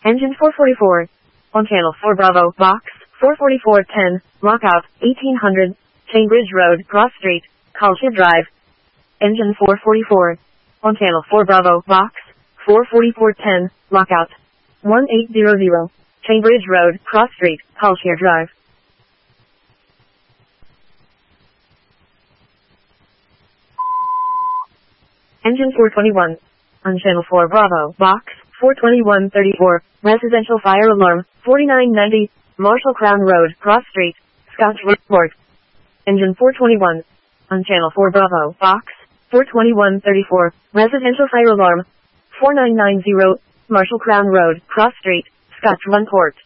Engine 444. On channel 4 Bravo, box 44410, lockout 1800, Cambridge Road, Cross Street, Culture Drive. Engine 444. On channel 4 Bravo, box 44410, lockout 1800, Cambridge Road, Cross Street, Culture Drive. Engine 421. On channel 4 Bravo, box 42134, residential fire alarm 4990, Marshall Crown Road, Cross Street, Scotch Report. Engine 421. On channel 4 Bravo, box 42134, residential fire alarm 4990, Marshall Crown Road, Cross Street, Scotch Run Court.